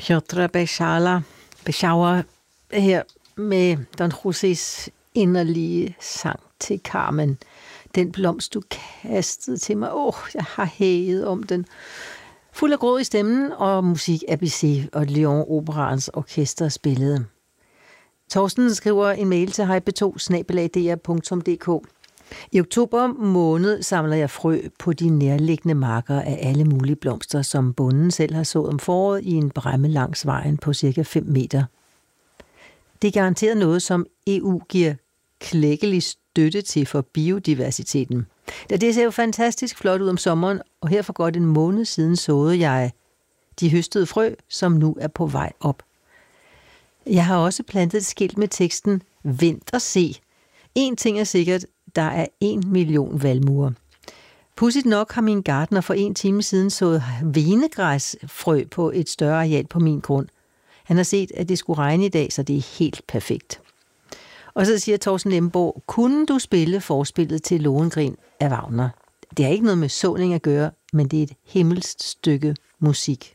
Piotr Bečawa her med Don Josés inderlige sang til Carmen. Den blomst, du kastede til mig. Jeg har hæget om den. Fuld af gråd i stemmen, og musik af Bizet og Lyon Operaens orkester spillede. Torsten skriver en mail til hype2@dr.dk. I oktober måned samler jeg frø på de nærliggende marker af alle mulige blomster, som bonden selv har sået om foråret i en bræmme langs vejen på cirka 5 meter. Det er garanteret noget, som EU giver klækkelig støtte til for biodiversiteten. Da det ser jo fantastisk flot ud om sommeren, og her for godt en måned siden såede jeg de høstede frø, som nu er på vej op. Jeg har også plantet et skilt med teksten "Vent og se". En ting er sikkert, der er 1 million valmuer. Pudsigt nok har min gartner for 1 time siden sået venegræsfrø på et større areal på min grund. Han har set, at det skulle regne i dag, så det er helt perfekt. Og så siger Thorsten Lemborg, kunne du spille forspillet til Lohengrin af Wagner? Det har ikke noget med såning at gøre, men det er et himmelsk stykke musik.